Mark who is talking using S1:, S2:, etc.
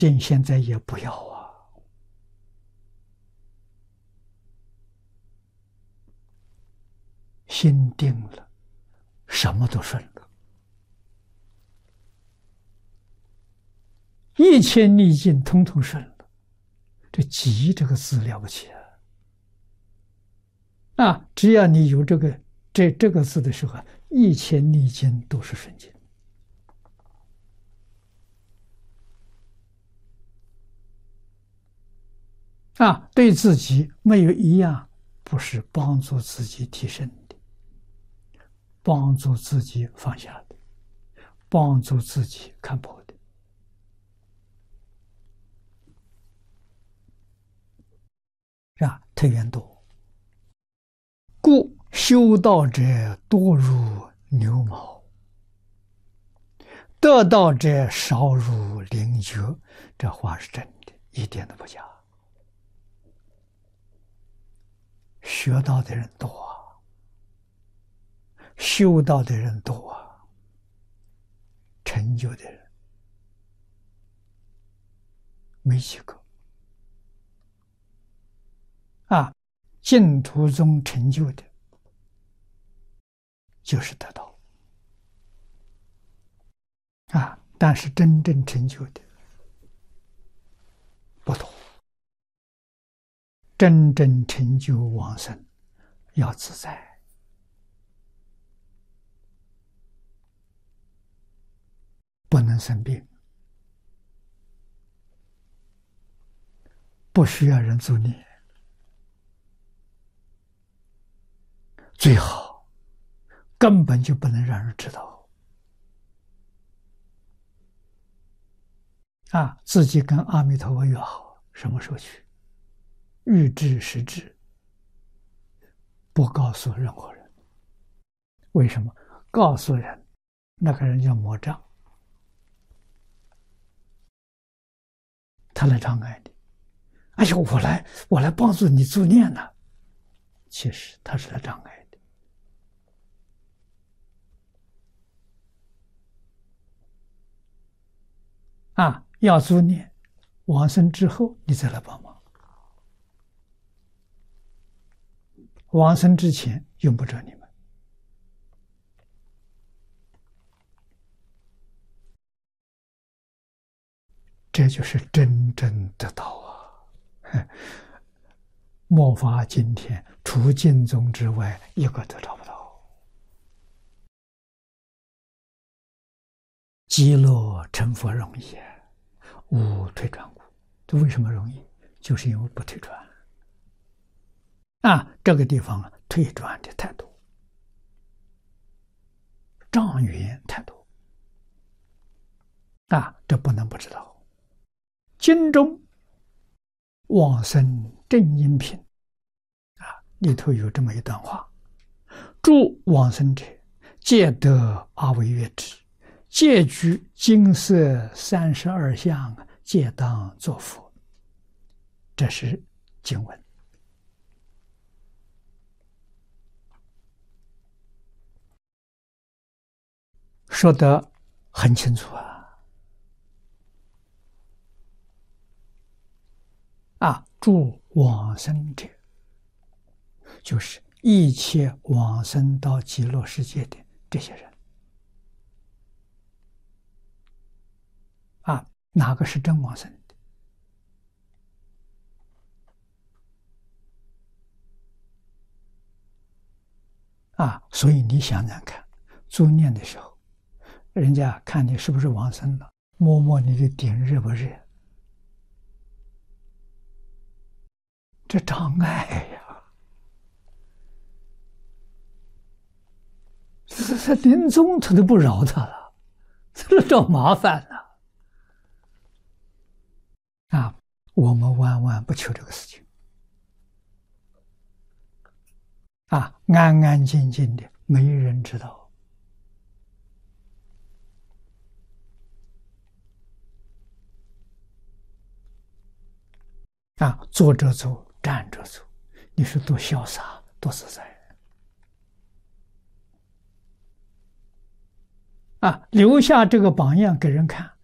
S1: 定现在也不要啊。心定了，什么都顺了，一切逆境通通顺了。这急这个字了不起啊！只要你有这个字的时候，一切逆境都是顺境啊！对自己没有一样不是帮助自己提升的，帮助自己放下的，帮助自己看破的啊！特别多。故修道者多如牛毛，得道者少如灵雀。这话是真的，一点都不假。学道的人多啊，修道的人多啊，成就的人没几个啊。净土中成就的，就是得道啊。但是真正成就的不多。真正成就往生，要自在，不能生病，不需要人助念，最好根本就不能让人知道啊！自己跟阿弥陀佛约好，什么时候去，预知时至，不告诉任何人。为什么？告诉人，那个人叫魔障，他来障碍你。哎呦，我来帮助你助念呢，其实他是来障碍的啊！要助念，往生之后你再来帮忙，往生之前用不着你们。这就是真正得道啊！末法今天，除净宗之外，一个都找不到。极乐成佛容易，无退转故。这为什么容易？就是因为不退转啊！这个地方退转的太多，障缘太多啊！这不能不知道。经中往生正因品啊，里头有这么一段话：诸往生者，皆得阿惟越之，皆具金色32相，皆当作佛。这是经文，说得很清楚啊！诸往生者，就是一切往生到极乐世界的这些人啊，哪个是真往生的啊？所以你想想看，助念的时候，人家看你是不是往生了，摸摸你的顶热不热？这障碍呀！这临终他都不饶他了，这是找麻烦了啊！我们万万不求这个事情啊！安安静静的，没人知道啊！坐着走，站着走，你说多潇洒，多自在啊！留下这个榜样给人看，